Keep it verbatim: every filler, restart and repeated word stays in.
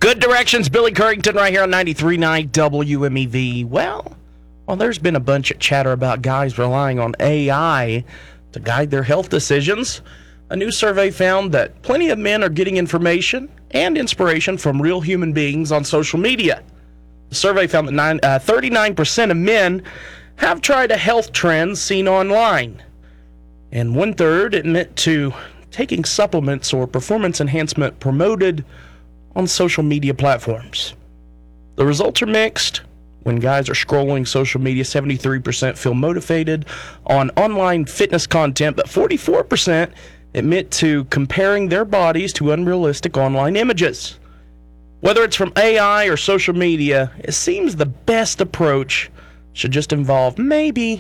Good directions, Billy Currington right here on ninety-three point nine W M E V. Well, well, there's been a bunch of chatter about guys relying on A I to guide their health decisions. A new survey found that plenty of men are getting information and inspiration from real human beings on social media. The survey found that nine, uh, thirty-nine percent of men have tried a health trend seen online, and one-third admit to taking supplements or performance enhancement promoted on social media platforms. The results are mixed. When guys are scrolling social media, seventy-three percent feel motivated on online fitness content, but forty-four percent admit to comparing their bodies to unrealistic online images. Whether it's from A I or social media, it seems the best approach should just involve maybe